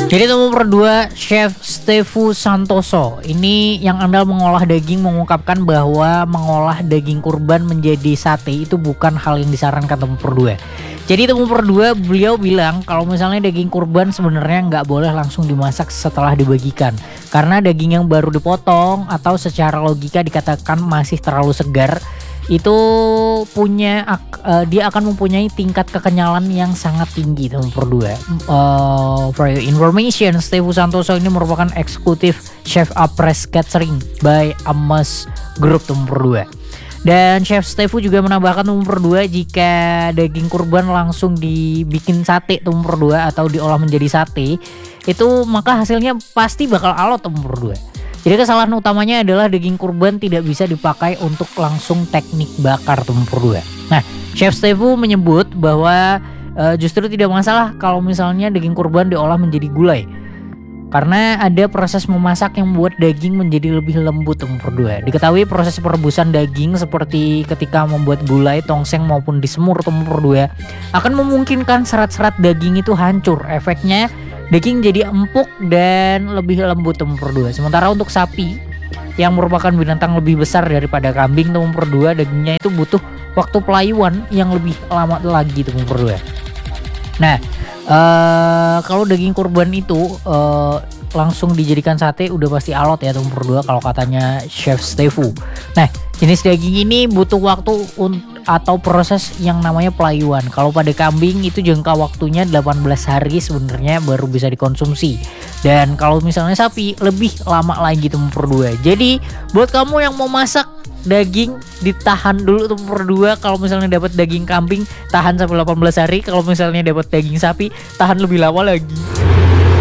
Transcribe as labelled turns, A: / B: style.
A: Jadi nomor 2, Chef Stefu Santoso. Ini yang andal mengolah daging mengungkapkan bahwa mengolah daging kurban menjadi sate itu bukan hal yang disarankan nomor 2. Jadi nomor 2 beliau bilang kalau misalnya daging kurban sebenarnya nggak boleh langsung dimasak setelah dibagikan. Karena daging yang baru dipotong atau secara logika dikatakan masih terlalu segar, itu dia akan mempunyai tingkat kekenyalan yang sangat tinggi. Nomor 2, for your information, Stefu Santoso ini merupakan eksekutif chef Apres Catering by Amos Group nomor 2. Dan Chef Stefu juga menambahkan nomor 2, jika daging kurban langsung dibikin sate nomor 2 atau diolah menjadi sate, itu maka hasilnya pasti bakal alot nomor 2. Jadi kesalahan utamanya adalah daging kurban tidak bisa dipakai untuk langsung teknik bakar nomor 2. Nah, Chef Stefu menyebut bahwa justru tidak masalah kalau misalnya daging kurban diolah menjadi gulai. Karena ada proses memasak yang membuat daging menjadi lebih lembut nomor 2. Diketahui proses perebusan daging seperti ketika membuat gulai, tongseng maupun disemur nomor 2 akan memungkinkan serat-serat daging itu hancur. Efeknya daging jadi empuk dan lebih lembut nomor 2. Sementara untuk sapi yang merupakan binatang lebih besar daripada kambing nomor 2, dagingnya itu butuh waktu pelayuan yang lebih lama lagi nomor 2. Nah, kalau daging kurban itu langsung dijadikan sate udah pasti alot ya nomor 2 kalau katanya Chef Stefu. Nah, jenis daging ini butuh waktu atau proses yang namanya pelayuan. Kalau pada kambing itu jangka waktunya 18 hari sebenarnya baru bisa dikonsumsi. Dan kalau misalnya sapi lebih lama lagi nomor 2. Jadi buat kamu yang mau masak daging, ditahan dulu nomor 2. Kalau misalnya dapat daging kambing tahan sampai 18 hari. Kalau misalnya dapat daging sapi tahan lebih lama lagi.